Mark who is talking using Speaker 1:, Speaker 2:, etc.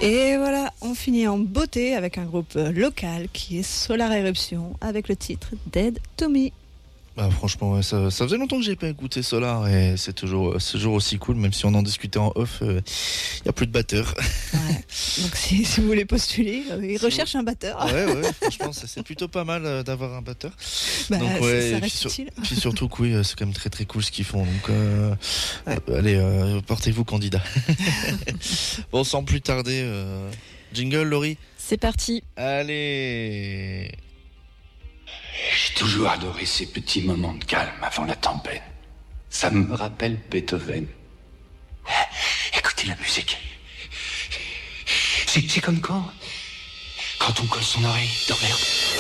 Speaker 1: Et voilà, on finit en beauté avec un groupe local qui est Solar Eruption avec le titre Dead to Me.
Speaker 2: Bah franchement, ouais, ça faisait longtemps que j'ai pas écouté Solar et c'est toujours aussi cool, même si on en discutait en off. Il y a plus de batteur.
Speaker 1: Ouais. Donc si vous voulez postuler, ils recherchent un batteur.
Speaker 2: Ouais, franchement, c'est plutôt pas mal d'avoir un batteur.
Speaker 1: Bah,
Speaker 2: donc
Speaker 1: ça reste utile.
Speaker 2: Puis surtout, oui, c'est quand même très très cool ce qu'ils font. Donc allez, portez-vous candidat. Bon, sans plus tarder, jingle, Laurie.
Speaker 3: C'est parti.
Speaker 2: Allez.
Speaker 4: J'ai toujours adoré ces petits moments de calme avant la tempête. Ça me rappelle Beethoven. Écoutez la musique. C'est comme quand on colle son oreille dans l'herbe.